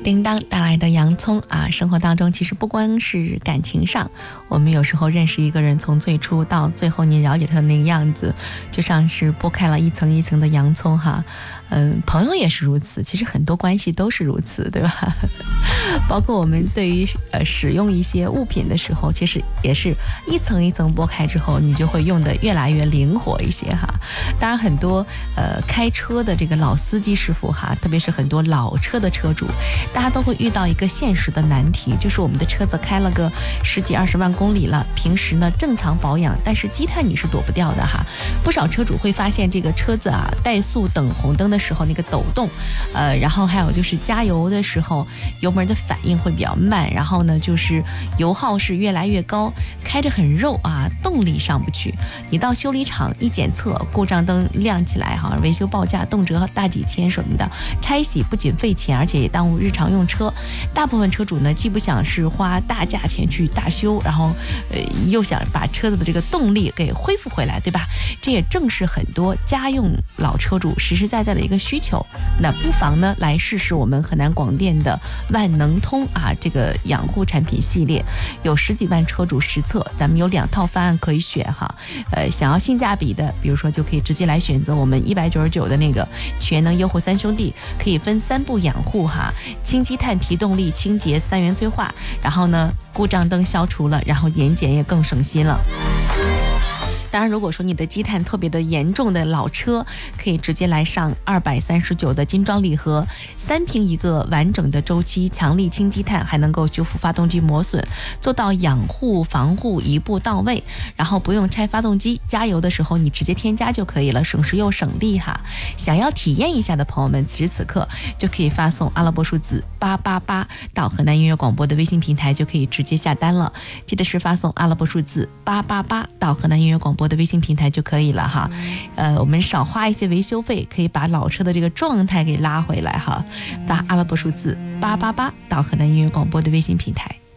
叮当带来的洋葱啊，生活当中其实不光是感情上，我们有时候认识一个人，从最初到最后你了解他的那个样子，就像是剥开了一层一层的洋葱哈。朋友也是如此，其实很多关系都是如此，对吧？包括我们对于使用一些物品的时候，其实也是一层一层剥开之后，你就会用得越来越灵活一些哈。当然很多开车的这个老司机师傅哈，特别是很多老车的车主，大家都会遇到一个现实的难题，就是我们的车子开了个10几20万公里了，平时呢正常保养，但是积碳你是躲不掉的哈。不少车主会发现这个车子啊，怠速等红灯的时候那个抖动，然后还有就是加油的时候油门的反应会比较慢，然后呢就是油耗是越来越高，开着很肉啊，动力上不去。你到修理厂一检测，故障灯亮起来哈，维修报价动辄大几千什么的，拆洗不仅费钱，而且也耽误日常用车。大部分车主呢，既不想是花大价钱去大修，然后又想把车子的这个动力给恢复回来，对吧？这也正是很多家用老车主实实在在的一个需求。那不妨呢来试试我们河南广电的万能通啊这个养护产品系列，有10几万车主实测，咱们有2套方案可以选哈。想要性价比的，比如说就可以直接来选择我们199的那个全能优护3兄弟，可以分3步养护哈，轻积碳提动力清洁3元催化，然后呢故障灯消除了，然后年检也更省心了。当然如果说你的积碳特别的严重的老车，可以直接来上239的金装礼盒，3瓶一个完整的周期，强力清积碳，还能够修复发动机磨损，做到养护防护一步到位，然后不用拆发动机，加油的时候你直接添加就可以了，省时又省力哈。想要体验一下的朋友们，此时此刻就可以发送阿拉伯数字888到河南音乐广播的微信平台，就可以直接下单了。记得是发送阿拉伯数字888到河南音乐广播的微信平台就可以了哈。我们少花一些维修费，可以把老车的这个状态给拉回来哈。发阿拉伯数字888到河南音乐广播的微信平台。